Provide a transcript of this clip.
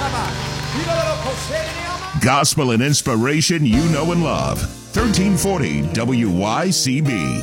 Gospel and inspiration you know and love. 1340 WYCB.